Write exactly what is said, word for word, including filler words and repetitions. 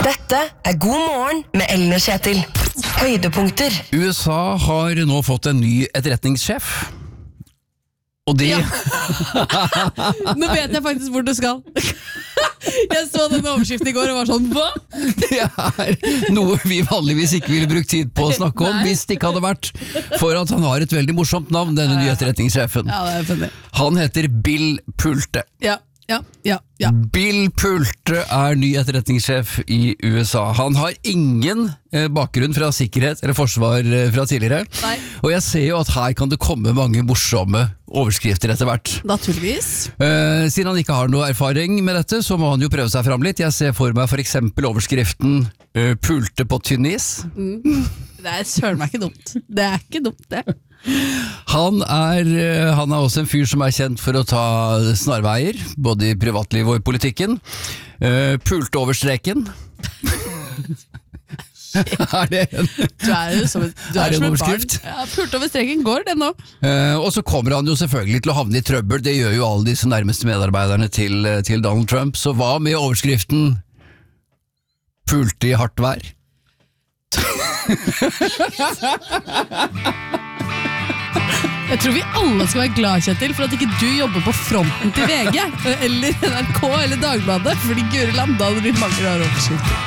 Dette er God morgen med Ellen og Kjetil. Høydepunkter. U S A har nå fått en ny etterretningssjef. Og det... Ja. Nå vet jeg faktisk hvor du skal. Jeg så den overskriften i går og var sånn, hva? Det er noe vi vanligvis ikke ville brukt tid på å snakke om, hvis det ikke hadde vært for at han har et veldig morsomt navn, denne nye etterretningssjefen. Ja, det er funny. Han heter Bill Pulte. Ja, ja, ja, ja. Bill Pulte er ny etterretningssjef i U S A. Han har ingen eh, bakgrunn fra sikkerhet eller forsvar eh, fra tidligere. Nei. Og jeg ser jo at her kan det komme mange morsomme overskrifter etter hvert. Naturligvis. Eh, siden han ikke har noe erfaring med dette, så må han jo prøve seg fram litt. Jeg ser for meg for eksempel overskriften eh, Pulte på tynn is. Mm. Det er søren meg ikke dumt. Det er ikke dumt, det. Han er, eh, han er også en fyr som er kjent for å ta snarveier, både i privatliv og i politikken. Eh, pulte over streken. Er det en, Du er jo som et, du er er det som en et barn. overskrift? Ja, pult over streken går det nå. Eh, og så kommer han jo selvfølgelig til å havne i trøbbel. Det gjør jo alle disse nærmeste medarbeiderne til, til Donald Trump. Så hva med overskriften Pulte i hardt vær? Jeg tror vi alle skal være glad, Kjetil, for at ikke du jobber på fronten til V G eller N R K eller Dagbladet, fordi Guri Land, da hadde det blitt mange rare overskrifter.